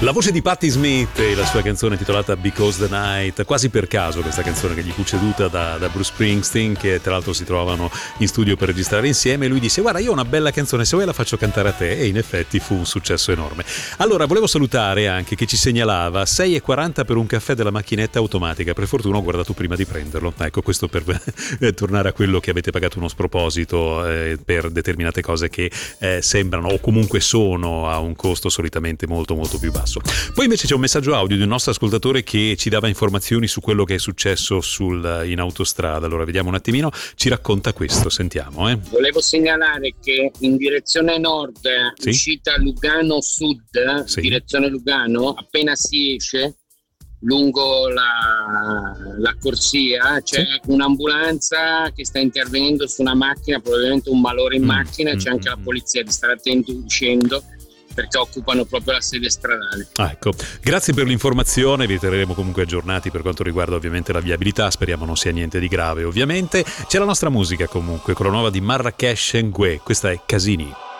La voce di Patti Smith e la sua canzone intitolata Because the Night, quasi per caso questa canzone che gli fu ceduta da Bruce Springsteen, che tra l'altro si trovavano in studio per registrare insieme, e lui disse: guarda, io ho una bella canzone, se vuoi la faccio cantare a te, e in effetti fu un successo enorme. Allora volevo salutare anche chi ci segnalava 6,40 per un caffè della macchinetta automatica, per fortuna ho guardato prima di prenderlo, ecco, questo per tornare a quello che avete pagato uno sproposito per determinate cose che sembrano o comunque sono a un costo solitamente molto molto più basso. Poi invece c'è un messaggio audio di un nostro ascoltatore che ci dava informazioni su quello che è successo in autostrada. Allora vediamo un attimino, ci racconta questo, sentiamo. Volevo segnalare che in direzione nord, sì, uscita Lugano Sud, sì, direzione Lugano, appena si esce lungo la corsia c'è, sì, un'ambulanza che sta intervenendo su una macchina, probabilmente un malore in macchina, c'è anche la polizia, di stare attenti uscendo perché occupano proprio la sede stradale. Ecco, grazie per l'informazione, vi terremo comunque aggiornati per quanto riguarda ovviamente la viabilità, speriamo non sia niente di grave ovviamente. C'è la nostra musica comunque con la nuova di Marrakesh Ngue, questa è Casini.